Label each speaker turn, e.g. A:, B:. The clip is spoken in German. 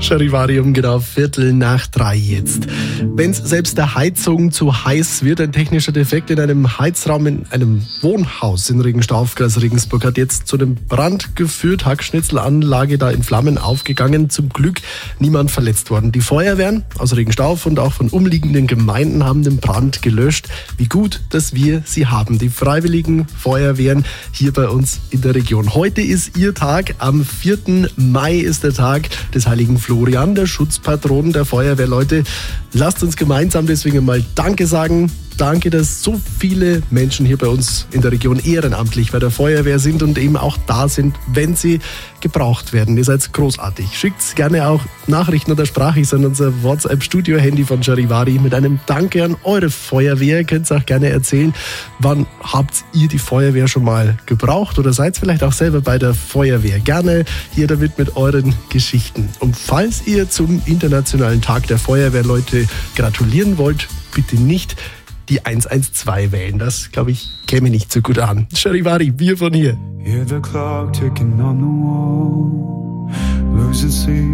A: Charivari um genau 2:15 jetzt. Wenn es selbst der Heizung zu heiß wird, ein technischer Defekt in einem Heizraum in einem Wohnhaus in Regenstauf, Kreis Regensburg, hat jetzt zu einem Brand geführt. Hackschnitzelanlage da in Flammen aufgegangen. Zum Glück niemand verletzt worden. Die Feuerwehren aus Regenstauf und auch von umliegenden Gemeinden haben den Brand gelöscht. Wie gut, dass wir sie haben. Die Freiwilligen Feuerwehren hier bei uns in der Region. Heute ist ihr Tag. Am 4. Mai ist der Tag des heiligen Florian, der Schutzpatron der Feuerwehrleute. Lasst uns gemeinsam deswegen mal Danke sagen. Danke, dass so viele Menschen hier bei uns in der Region ehrenamtlich bei der Feuerwehr sind und eben auch da sind, wenn sie gebraucht werden. Ihr seid großartig. Schickt gerne auch Nachrichten oder Sprachis an unser WhatsApp-Studio-Handy von Charivari mit einem Danke an eure Feuerwehr. Ihr könnt auch gerne erzählen, wann habt ihr die Feuerwehr schon mal gebraucht oder seid vielleicht auch selber bei der Feuerwehr. Gerne hier damit mit euren Geschichten. Und falls ihr zum Internationalen Tag der Feuerwehrleute gratulieren wollt, bitte nicht die 112 wählen. Das, glaube ich, käme nicht so gut an. Charivari, wir von hier.
B: Hear the clock ticking on the wall, losing sleep.